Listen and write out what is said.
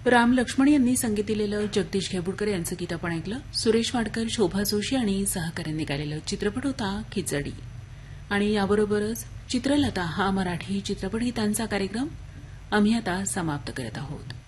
राम लक्ष्मण यांनी संगीत दिलेलं जगदीश घेबुडकर यांचं गीत आपण ऐकलं. सुरेश वाडकर, शोभा जोशी आणि सहकाऱ्यांनी गायलेलं चित्रपट होता खिचडी. आणि याबरोबरच चित्रलता हा मराठी चित्रपट गीतांचा कार्यक्रम आम्ही आता समाप्त करत आहोत.